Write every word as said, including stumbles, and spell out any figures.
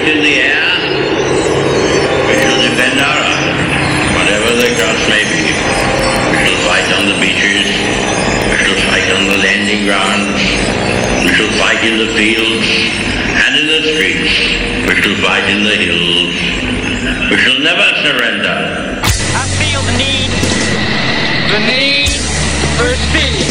in the air. We shall defend our own, whatever the cost may be. We shall fight on the beaches. We shall fight on the landing grounds. We shall fight in the fields and in the streets. We shall fight in the hills. We shall never surrender. I feel the need, the need for speed.